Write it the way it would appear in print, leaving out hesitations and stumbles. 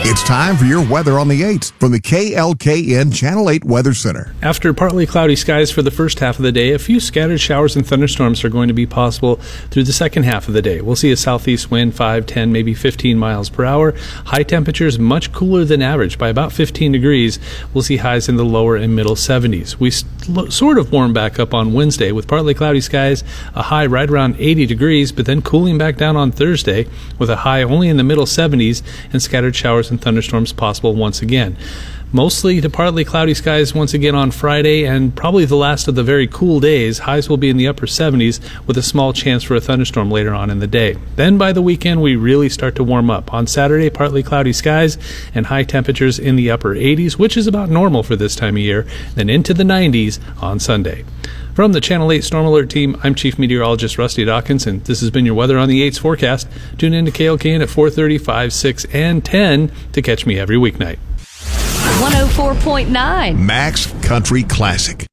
It's time for your weather on the 8s from the KLKN Channel 8 Weather Center. After partly cloudy skies for the first half of the day, a few scattered showers and thunderstorms are going to be possible through the second half of the day. We'll see a southeast wind 5, 10, maybe 15 miles per hour. High temperatures much cooler than average by about 15 degrees. We'll see highs in the lower and middle 70s. We sort of warm back up on Wednesday with partly cloudy skies, a high right around 80 degrees, but then cooling back down on Thursday with a high only in the middle 70s and scattered showers and thunderstorms possible once again. Mostly to partly cloudy skies once again on Friday, and probably the last of the very cool days. Highs will be in the upper 70s with a small chance for a thunderstorm later on in the day. Then by the weekend, we really start to warm up. On Saturday, partly cloudy skies and high temperatures in the upper 80s, which is about normal for this time of year, then into the 90s on Sunday. From the Channel 8 Storm Alert team, I'm Chief Meteorologist Rusty Dawkins, and this has been your Weather on the 8's forecast. Tune in to KLKN at 4:30, 5, 6, and 10 to catch me every weeknight. 104.9 Max Country Classic.